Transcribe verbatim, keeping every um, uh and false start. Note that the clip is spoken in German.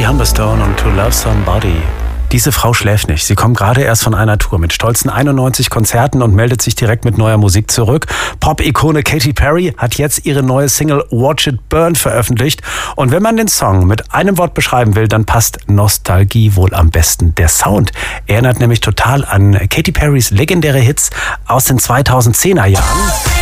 Humberstone und To Love Somebody. Diese Frau schläft nicht. Sie kommt gerade erst von einer Tour mit stolzen einundneunzig Konzerten und meldet sich direkt mit neuer Musik zurück. Pop-Ikone Katy Perry hat jetzt ihre neue Single Watch It Burn veröffentlicht. Und wenn man den Song mit einem Wort beschreiben will, dann passt Nostalgie wohl am besten. Der Sound erinnert nämlich total an Katy Perrys legendäre Hits aus den zweitausendzehner Jahren.